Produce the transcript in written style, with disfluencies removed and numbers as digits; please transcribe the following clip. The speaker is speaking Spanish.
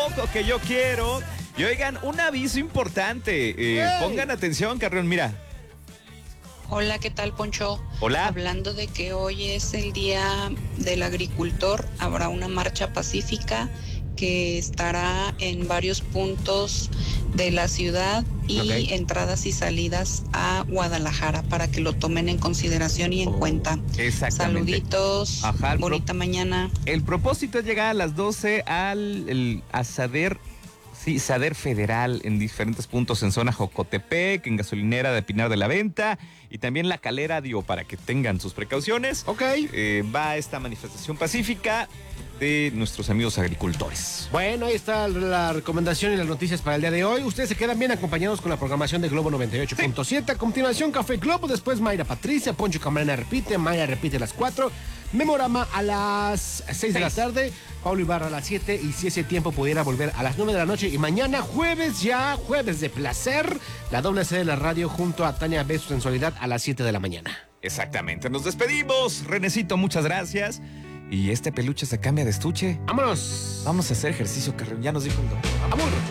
poco que yo quiero. Y oigan, un aviso importante. Pongan atención, Carrión, mira. Hola, ¿qué tal, Poncho? Hola. Hablando de que hoy es el Día del Agricultor, habrá una marcha pacífica que estará en varios puntos de la ciudad y entradas y salidas a Guadalajara para que lo tomen en consideración y en cuenta. Exactamente. Saluditos, Ajá, bonita mañana. El propósito es llegar a las 12 al Sader. Sí, Sader Federal en diferentes puntos en zona Jocotepec, en gasolinera de Pinar de la Venta y también La Calera, digo, para que tengan sus precauciones. Ok. Va esta manifestación pacífica de nuestros amigos agricultores. Bueno, ahí está la recomendación y las noticias para el día de hoy. Ustedes se quedan bien acompañados con la programación de Globo 98.7. A continuación, Café Globo, después Mayra Patricia, Poncho Camarena repite, Mayra repite a las 4. Memorama a las 6 de la tarde, Paulo Ibarra a las 7 y si ese tiempo pudiera volver a las 9 de la noche y mañana jueves de placer, la doble C de la radio junto a Tania B, su sensualidad a las 7 de la mañana. Exactamente, nos despedimos. Renecito, muchas gracias. Y este peluche se cambia de estuche. ¡Vámonos! Vamos a hacer ejercicio, Carrión, ya nos dijo el doctor. ¡Amor!